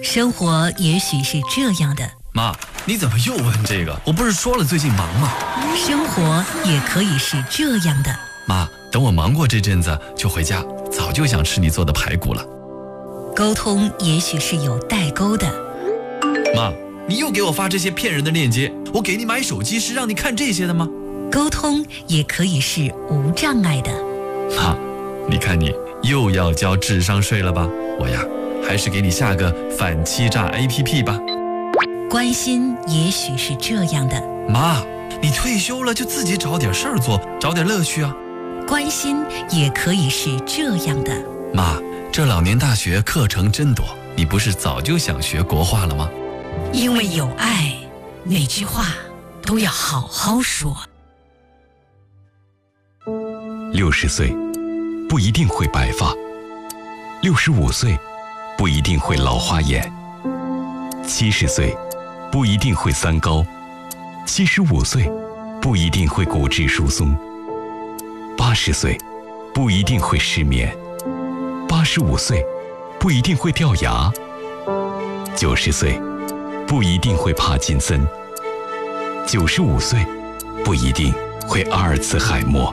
生活也许是这样的。 妈，你怎么又问这个？我不是说了最近忙吗？ 生活也可以是这样的。 妈，等我忙过这阵子就回家，早就想吃你做的排骨了。 沟通也许是有代沟的。 妈，你又给我发这些骗人的链接，我给你买手机是让你看这些的吗？ 沟通也可以是无障碍的。 妈，你看你又要交智商税了吧？我呀，还是给你下个反欺诈 APP 吧。 关心也许是这样的。 妈，你退休了就自己找点事儿做，找点乐趣啊。 关心也可以是这样的。 妈，这老年大学课程真多，你不是早就想学国画了吗？ 因为有爱，每句话都要好好说。 60岁不一定会白发，65岁不一定会老花眼，70岁不一定会三高，75岁不一定会骨质疏松，80岁不一定会失眠，85岁不一定会掉牙，90岁不一定会帕金森，95岁不一定会阿尔茨海默。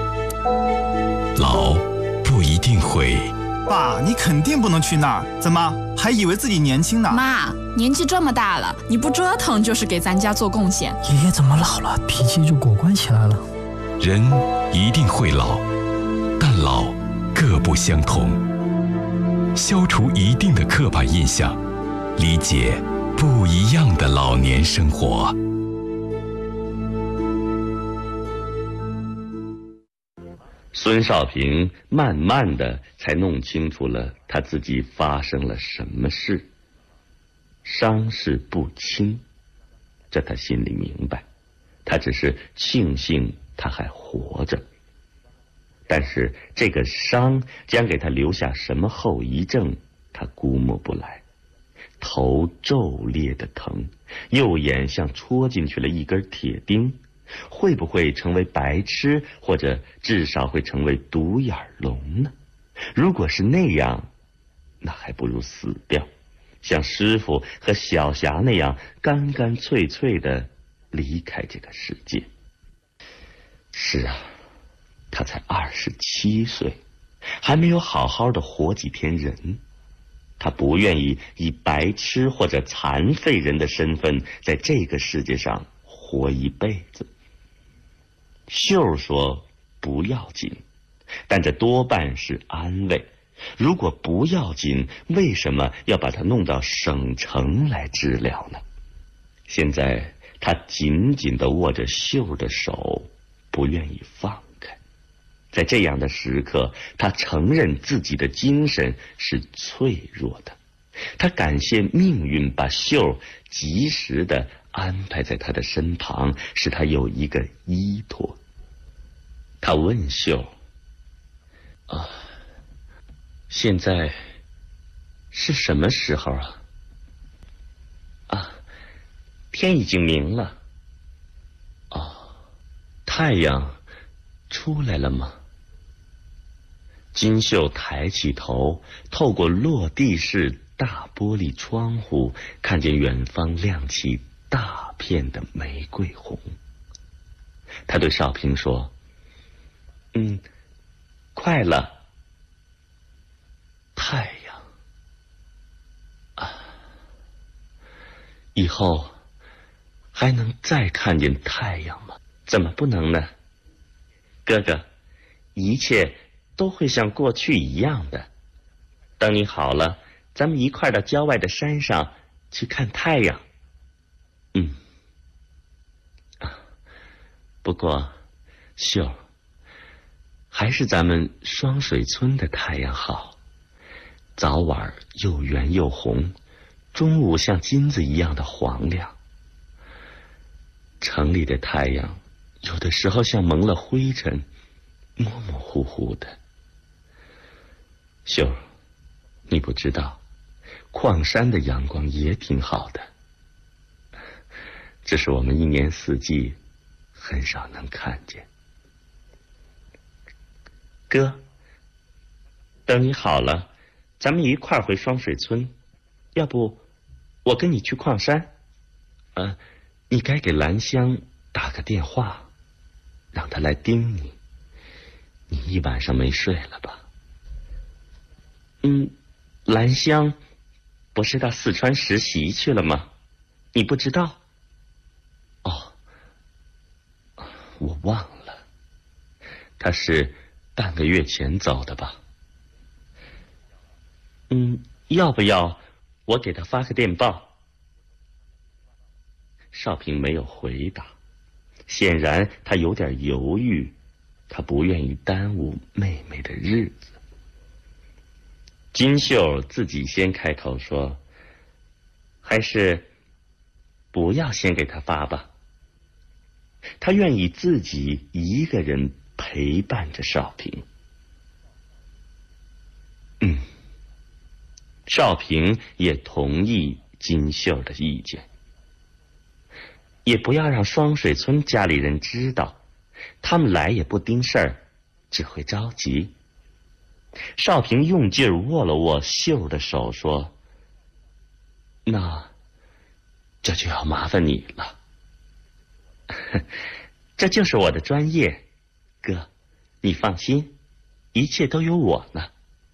老不一定会。 爸，你肯定不能去那儿，怎么还以为自己年轻呢？ 妈，年纪这么大了，你不折腾就是给咱家做贡献。 爷爷怎么老了，脾气就果断起来了？ 人一定会老，但老各不相同。消除一定的刻板印象，理解不一样的老年生活。 孙少平慢慢的才弄清楚了他自己发生了什么事，伤势不轻，这他心里明白，他只是庆幸他还活着。但是这个伤将给他留下什么后遗症，他估摸不来。头骤烈的疼，右眼像戳进去了一根铁钉，会不会成为白痴，或者至少会成为独眼龙呢？如果是那样，那还不如死掉，像师傅和小霞那样干干脆脆地离开这个世界。是啊，他才27岁，还没有好好的活几天人。他不愿意以白痴或者残废人的身份在这个世界上活一辈子。秀说不要紧，但这多半是安慰。如果不要紧，为什么要把他弄到省城来治疗呢？现在他紧紧地握着秀的手，不愿意放开。在这样的时刻，他承认自己的精神是脆弱的，他感谢命运把秀及时地安排在他的身旁，使他有一个依托。他问秀：现在是什么时候啊？天已经明了。太阳出来了吗？金秀抬起头，透过落地式大玻璃窗户，看见远方亮起大片的玫瑰红。他对少平说：快了。太阳以后还能再看见太阳吗？怎么不能呢？哥哥，一切都会像过去一样的。等你好了，咱们一块到郊外的山上去看太阳。不过秀，还是咱们双水村的太阳好，早晚又圆又红，中午像金子一样的黄亮。城里的太阳有的时候像蒙了灰尘，模模糊糊的。秀，你不知道，矿山的阳光也挺好的，只是我们一年四季很少能看见。哥，等你好了，咱们一块儿回双水村，要不我跟你去矿山，你该给兰香打个电话，让她来盯你。你一晚上没睡了吧？兰香不是到四川实习去了吗？你不知道？哦，我忘了，她是半个月前走的吧？要不要我给她发个电报？少平没有回答，显然他有点犹豫，他不愿意耽误妹妹的日子。金秀自己先开口说，还是不要先给他发吧，他愿意自己一个人陪伴着少平。少平也同意金秀的意见，也不要让双水村家里人知道，他们来也不盯事儿，只会着急。少平用劲儿握了握秀的手，说：那这就要麻烦你了。这就是我的专业，哥，你放心，一切都有我呢。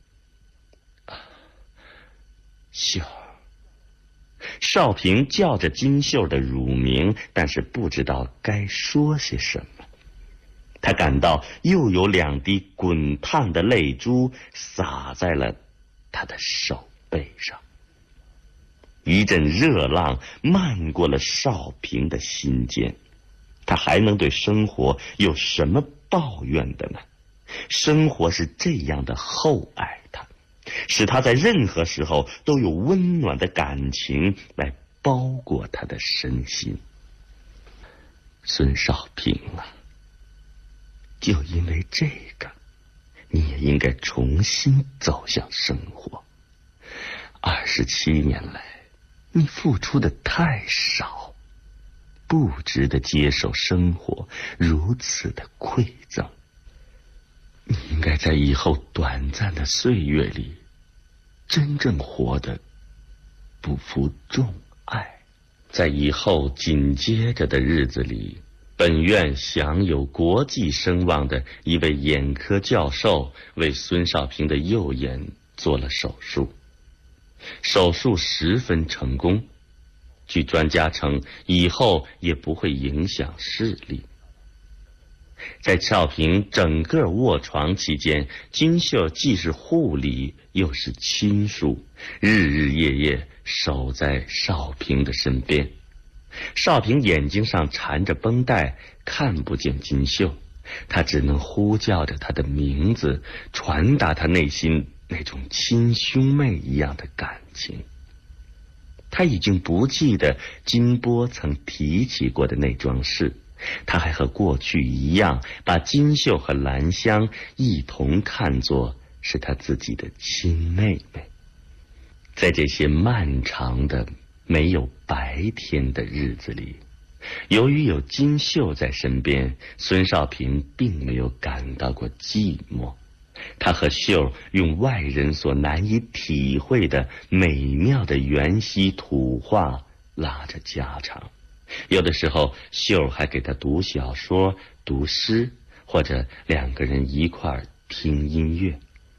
秀儿，少平叫着金秀的乳名，但是不知道该说些什么。他感到又有2滴滚烫的泪珠洒在了他的手背上，一阵热浪漫过了少平的心间。他还能对生活有什么抱怨的呢？生活是这样的厚爱他，使他在任何时候都有温暖的感情来包裹他的身心。孙少平啊，就因为这个，你也应该重新走向生活。27年来，你付出的太少，不值得接受生活如此的馈赠。你应该在以后短暂的岁月里，真正活得不负众爱。在以后紧接着的日子里，本院享有国际声望的一位眼科教授为孙少平的右眼做了手术，手术十分成功。据专家称，以后也不会影响视力。在少平整个卧床期间，金秀既是护理又是亲属，日日夜夜守在少平的身边。少平眼睛上缠着绷带，看不见金秀，他只能呼叫着他的名字，传达他内心那种亲兄妹一样的感情。他已经不记得金波曾提起过的那桩事，他还和过去一样，把金秀和兰香一同看作是他自己的亲妹妹。在这些漫长的没有白天的日子里，由于有金秀在身边，孙少平并没有感到过寂寞。他和秀用外人所难以体会的美妙的原西土话拉着家常，有的时候秀还给他读小说、读诗，或者2个人一块儿听音乐。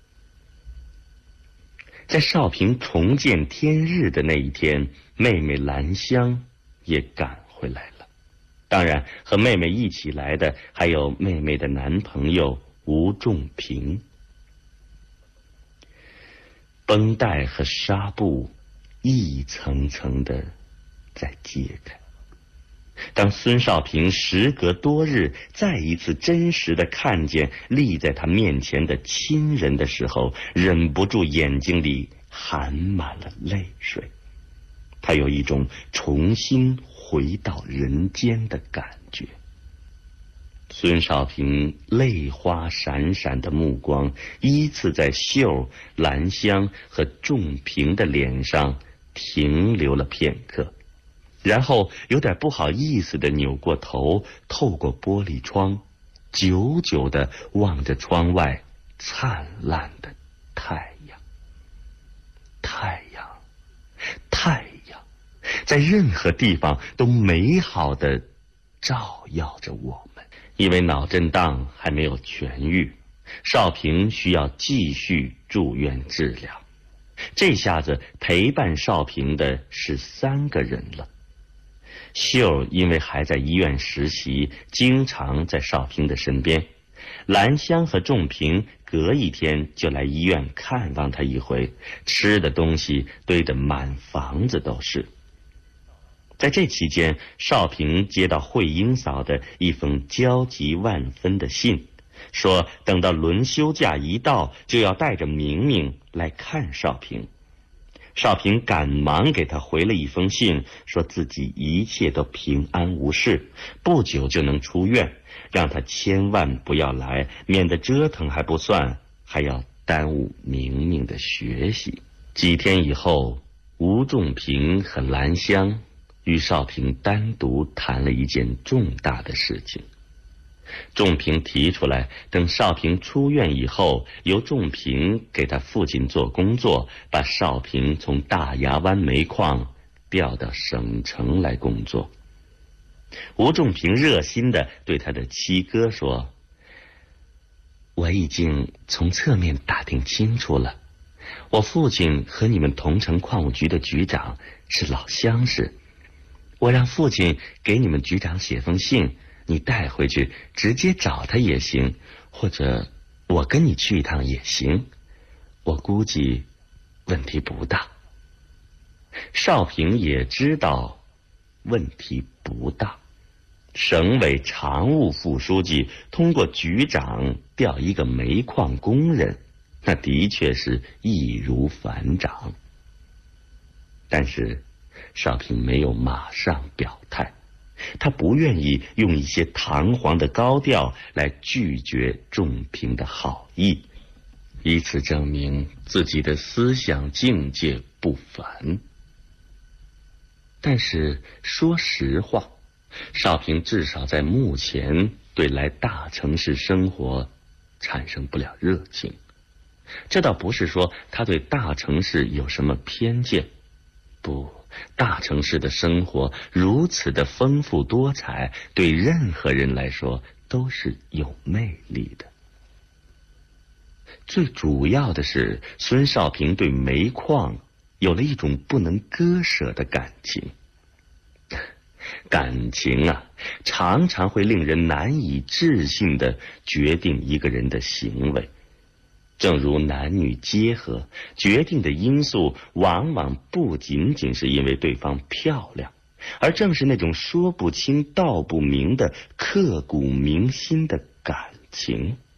在少平重见天日的那一天，妹妹兰香也赶回来了。当然，和妹妹一起来的还有妹妹的男朋友吴仲平。绷带和纱布一层层的在揭开。当孙少平时隔多日再一次真实的看见立在他面前的亲人的时候，忍不住眼睛里含满了泪水。他有一种重新回到人间的感觉。孙少平泪花闪闪的目光依次在秀、兰香和仲平的脸上停留了片刻，然后有点不好意思地扭过头，透过玻璃窗久久地望着窗外灿烂的太阳。太阳，太阳， 在任何地方都美好地照耀着我们。因为脑震荡还没有痊愈，少平需要继续住院治疗。这下子陪伴少平的是3个人了。秀因为还在医院实习，经常在少平的身边。兰香和仲平隔一天就来医院看望他一回，吃的东西堆得满房子都是。在这期间，少平接到慧英嫂的一封焦急万分的信，说等到轮休假一到，就要带着明明来看少平。少平赶忙给他回了一封信，说自己一切都平安无事，不久就能出院，让他千万不要来，免得折腾还不算，还要耽误明明的学习。几天以后，吴仲平和兰香与少平单独谈了一件重大的事情。仲平提出来，等少平出院以后，由仲平给他父亲做工作，把少平从大牙湾煤矿调到省城来工作。吴仲平热心地对他的七哥说：“我已经从侧面打听清楚了，我父亲和你们同城矿务局的局长是老相识，我让父亲给你们局长写封信，你带回去直接找他也行，或者我跟你去一趟也行，我估计问题不大。”少平也知道问题不大，省委常务副书记通过局长调一个煤矿工人，那的确是易如反掌。但是少平没有马上表态，他不愿意用一些堂皇的高调来拒绝仲平的好意，以此证明自己的思想境界不凡。但是说实话，少平至少在目前对来大城市生活产生不了热情。这倒不是说他对大城市有什么偏见，不，大城市的生活如此的丰富多彩，对任何人来说都是有魅力的。最主要的是，孙少平对煤矿有了一种不能割舍的感情。感情啊，常常会令人难以置信地决定一个人的行为。正如男女结合，决定的因素往往不仅仅是因为对方漂亮，而正是那种说不清道不明的刻骨铭心的感情。